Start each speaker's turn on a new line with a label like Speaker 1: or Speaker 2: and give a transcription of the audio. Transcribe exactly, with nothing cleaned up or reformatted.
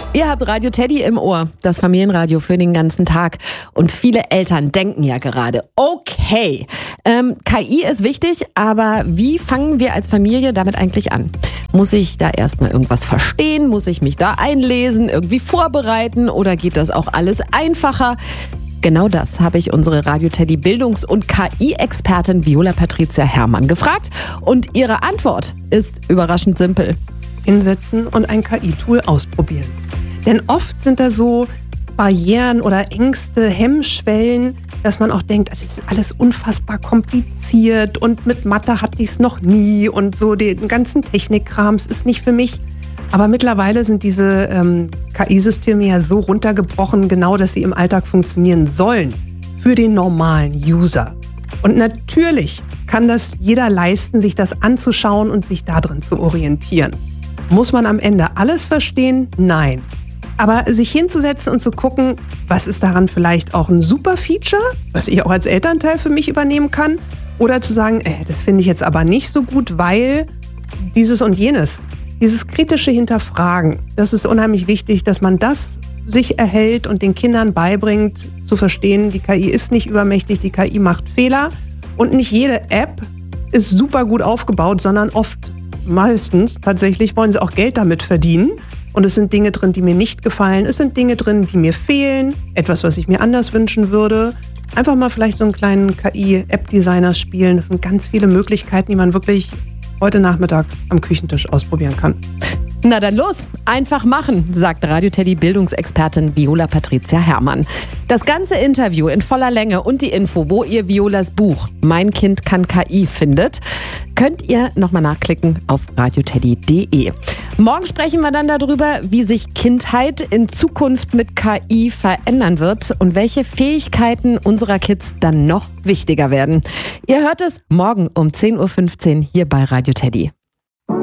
Speaker 1: Ihr habt Radio Teddy im Ohr, das Familienradio für den ganzen Tag. Und viele Eltern denken ja gerade, okay, ähm, K I ist wichtig, aber wie fangen wir als Familie damit eigentlich an? Muss ich da erstmal irgendwas verstehen? Muss ich mich da einlesen, irgendwie vorbereiten? Oder geht das auch alles einfacher? Genau das habe ich unsere Radio Teddy Bildungs- und K I-Expertin Viola Patricia Herrmann gefragt. Und ihre Antwort ist überraschend simpel.
Speaker 2: Hinsetzen und ein K I-Tool ausprobieren. Denn oft sind da so Barrieren oder Ängste, Hemmschwellen, dass man auch denkt, das ist alles unfassbar kompliziert und mit Mathe hatte ich es noch nie und so den ganzen Technikkrams ist nicht für mich. Aber mittlerweile sind diese ähm, K I-Systeme ja so runtergebrochen, genau, dass sie im Alltag funktionieren sollen für den normalen User. Und natürlich kann das jeder leisten, sich das anzuschauen und sich darin zu orientieren. Muss man am Ende alles verstehen? Nein. Aber sich hinzusetzen und zu gucken, was ist daran vielleicht auch ein super Feature, was ich auch als Elternteil für mich übernehmen kann, oder zu sagen, äh, das finde ich jetzt aber nicht so gut, weil dieses und jenes. Dieses kritische Hinterfragen, das ist unheimlich wichtig, dass man das sich erhält und den Kindern beibringt, zu verstehen, die K I ist nicht übermächtig, die K I macht Fehler und nicht jede App ist super gut aufgebaut, sondern oft, meistens tatsächlich wollen sie auch Geld damit verdienen. Und es sind Dinge drin, die mir nicht gefallen. Es sind Dinge drin, die mir fehlen. Etwas, was ich mir anders wünschen würde. Einfach mal vielleicht so einen kleinen K I-App-Designer spielen. Das sind ganz viele Möglichkeiten, die man wirklich heute Nachmittag am Küchentisch ausprobieren kann.
Speaker 1: Na dann los, einfach machen, sagt Radio Teddy Bildungsexpertin Viola Patricia Herrmann. Das ganze Interview in voller Länge und die Info, wo ihr Violas Buch Mein Kind kann K I findet, könnt ihr nochmal nachklicken auf radioteddy punkt de. Morgen sprechen wir dann darüber, wie sich Kindheit in Zukunft mit K I verändern wird und welche Fähigkeiten unserer Kids dann noch wichtiger werden. Ihr hört es morgen um zehn Uhr fünfzehn hier bei Radio Teddy.